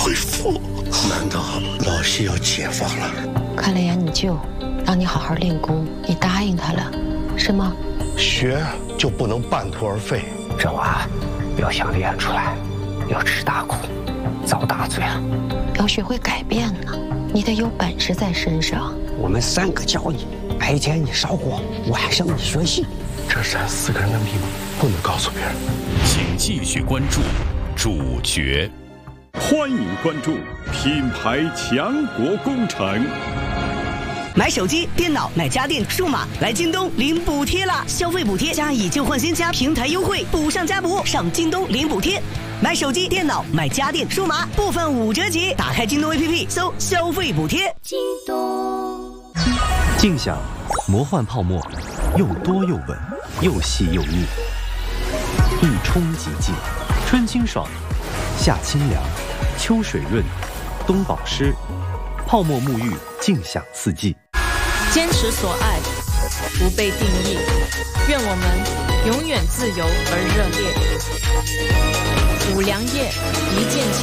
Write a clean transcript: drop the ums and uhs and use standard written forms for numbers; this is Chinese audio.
恢复。难道老谢要解放了？ 看了眼你舅，让你好好练功，你答应他了，是吗？ 学就不能半途而废。 这娃要想练出来，要吃大苦，遭大罪了。 要学会改变呢，你得有本事在身上。 我们3个教你，白天你烧火，晚上你学习。 这山4个人的密码不能告诉别人。 请继续关注主角。 欢迎关注品牌强国工程。 买手机、电脑、买家电、数码，来京东领补贴啦！消费补贴加以旧换新加平台优惠，补上加补，上京东领补贴。买手机、电脑、买家电、数码，部分5折起。打开京东 APP， 搜消费补贴。京东。 静享魔幻泡沫，又多又稳，又细又腻，一冲即净，春清爽，夏清凉，秋水润，冬保湿，泡沫沐浴，静享4季。 坚持所爱，不被定义。愿我们永远自由而热烈。五粮液一键。